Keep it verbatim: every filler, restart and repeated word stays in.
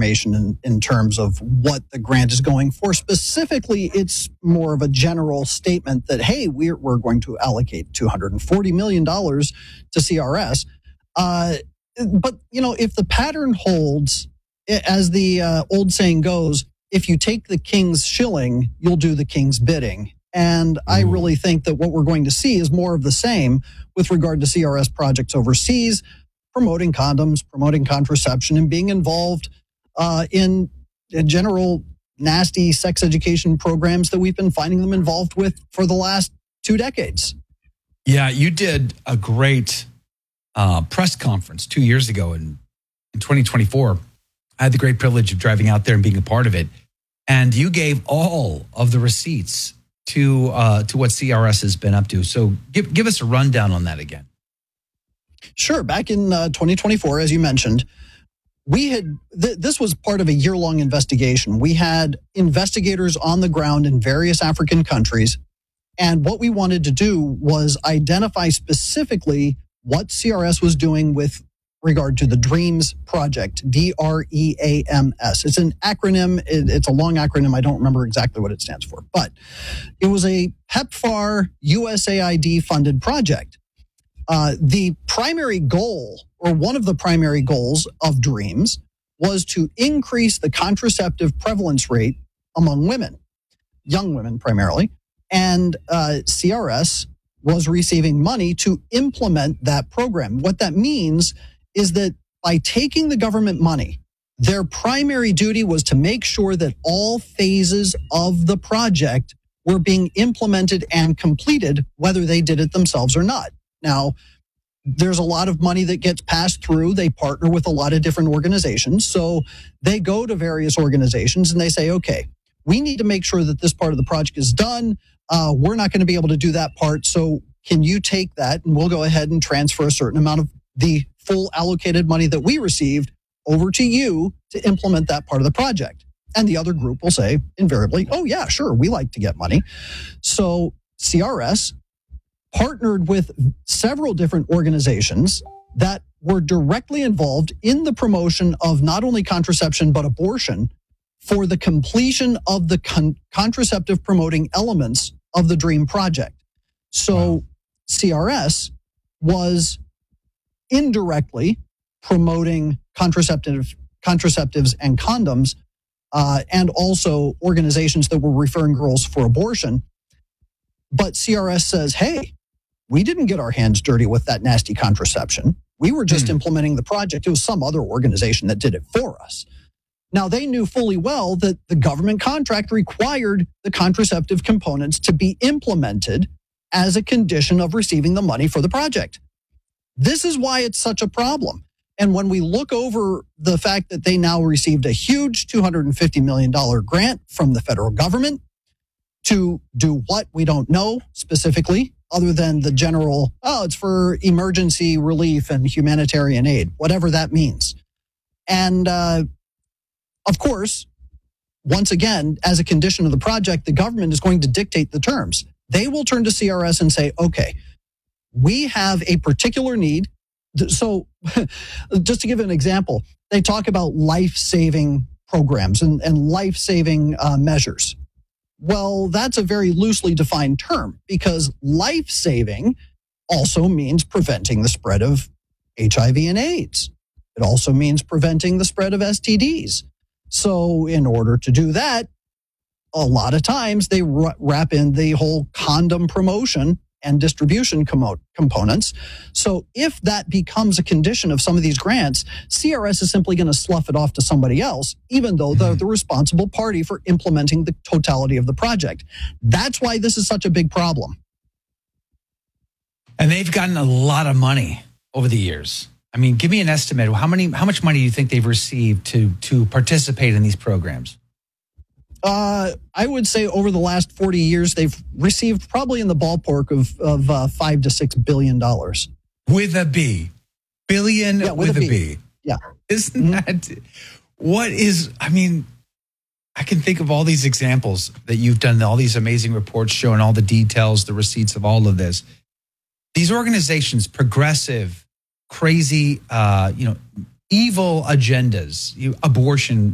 information in, in terms of what the grant is going for. Specifically, it's more of a general statement that, hey, we're, we're going to allocate two hundred forty million dollars to C R S. Uh, but, you know, if the pattern holds, as the uh, old saying goes, if you take the king's shilling, you'll do the king's bidding. And I really think that what we're going to see is more of the same with regard to C R S projects overseas, promoting condoms, promoting contraception, and being involved uh, in, in general nasty sex education programs that we've been finding them involved with for the last two decades. Yeah, you did a great uh, press conference two years ago in, in twenty twenty-four. I had the great privilege of driving out there and being a part of it. And you gave all of the receipts to uh, to what C R S has been up to. So give give us a rundown on that again. Sure. Back in uh, twenty twenty-four, as you mentioned, we had th- this was part of a year-long investigation. We had investigators on the ground in various African countries, and what we wanted to do was identify specifically what C R S was doing with regard to the DREAMS project, D R E A M S. It's an acronym. It, it's a long acronym. I don't remember exactly what it stands for, but it was a PEPFAR U S A I D funded project. Uh, the primary goal, or one of the primary goals of DREAMS, was to increase the contraceptive prevalence rate among women, young women primarily, and uh, C R S was receiving money to implement that program. What that means is that by taking the government money, their primary duty was to make sure that all phases of the project were being implemented and completed, whether they did it themselves or not. Now, there's a lot of money that gets passed through. They partner with a lot of different organizations. So they go to various organizations and they say, okay, we need to make sure that this part of the project is done. Uh, we're not going to be able to do that part. So can you take that and we'll go ahead and transfer a certain amount of the full allocated money that we received over to you to implement that part of the project. And the other group will say invariably, oh yeah, sure, we like to get money. So C R S partnered with several different organizations that were directly involved in the promotion of not only contraception, but abortion for the completion of the con- contraceptive promoting elements of the DREAM project. So wow. C R S was indirectly promoting contraceptive contraceptives and condoms, uh, and also organizations that were referring girls for abortion. But C R S says, hey, we didn't get our hands dirty with that nasty contraception. We were just mm. implementing the project. It was some other organization that did it for us. Now, they knew fully well that the government contract required the contraceptive components to be implemented as a condition of receiving the money for the project. This is why it's such a problem. And when we look over the fact that they now received a huge two hundred fifty million dollars grant from the federal government to do what, we don't know specifically, other than the general, oh, it's for emergency relief and humanitarian aid, whatever that means. And uh, of course, once again, as a condition of the project, the government is going to dictate the terms. They will turn to C R S and say, okay, we have a particular need. So just to give an example, they talk about life-saving programs and, and life-saving uh, measures. Well, that's a very loosely defined term because life-saving also means preventing the spread of H I V and AIDS. It also means preventing the spread of S T Ds. So in order to do that, a lot of times they wrap in the whole condom promotion and distribution com- components. So if that becomes a condition of some of these grants, C R S is simply going to slough it off to somebody else, even though they're the responsible party for implementing the totality of the project. That's why this is such a big problem. And they've gotten a lot of money over the years. I mean, give me an estimate. How many, how much money do you think they've received to to participate in these programs? Uh, I would say over the last forty years, they've received probably in the ballpark of of uh, five to six billion dollars. With a B, billion yeah, with, with a, a B. B. Yeah, isn't mm-hmm. that what is? I mean, I can think of all these examples that you've done, all these amazing reports showing all the details, the receipts of all of this. These organizations, progressive, crazy, uh, you know, evil agendas, you, abortion